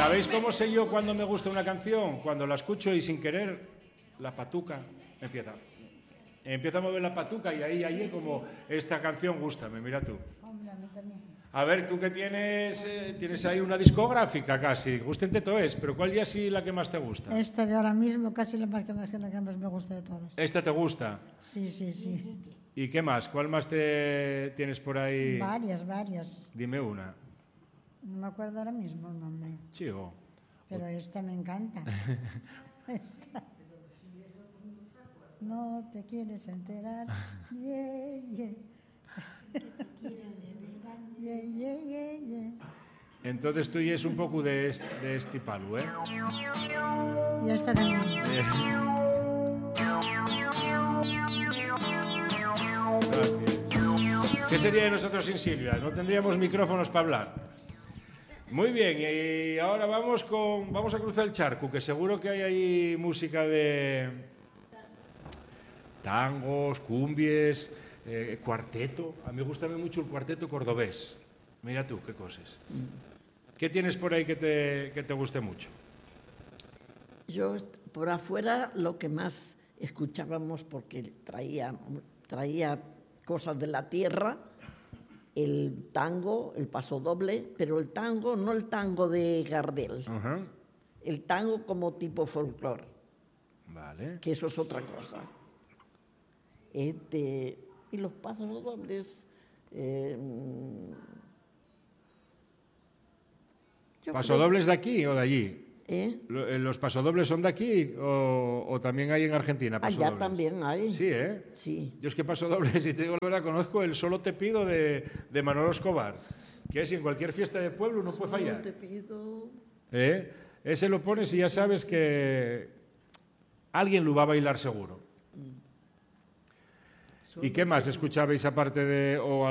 ¿Sabéis cómo sé yo cuando me gusta una canción? Cuando la escucho y sin querer, la patuca empieza. Empieza a mover la patuca y ahí es como, esta canción gústame, mira tú. Hombre, a mí también. A ver, tú que tienes ahí una discográfica casi, gústente todo es, pero ¿cuál ya sí la que más te gusta? Esta de ahora mismo casi la que más me gusta de todas. ¿Esta te gusta? Sí, sí, sí. ¿Y qué más? ¿Cuál más te tienes por ahí? Varias. Dime una. No me acuerdo ahora mismo el nombre. Chico. Pero esta me encanta. Esta. No te quieres enterar. Yeah, yeah. Yeah, yeah, yeah, yeah. Entonces tú ya es un poco de este palo, ¿eh? Y esta también. Gracias. ¿Qué sería de nosotros sin Silvia? No tendríamos micrófonos para hablar. Muy bien, y ahora vamos a cruzar el charco, que seguro que hay ahí música de tangos, cumbies, cuarteto. A mí me gusta mucho el cuarteto cordobés. Mira tú, qué cosas. ¿Qué tienes por ahí que te guste mucho? Yo, por afuera, lo que más escuchábamos, porque traía cosas de la tierra, el tango, el pasodoble, pero el tango, no el tango de Gardel, el tango como tipo folclore, vale. Que eso es otra cosa. Y los pasodobles... ¿Pasodobles de aquí o de allí? ¿Los pasodobles son de aquí o también hay en Argentina pasodobles? Allá también hay. Sí, ¿eh? Sí. Yo es que pasodobles, si te digo la verdad, conozco el Solo te pido de Manolo Escobar, que es en cualquier fiesta de pueblo no puede fallar. Solo te pido... Ese lo pones y ya sabes que alguien lo va a bailar seguro. ¿Y qué más escuchabais aparte de...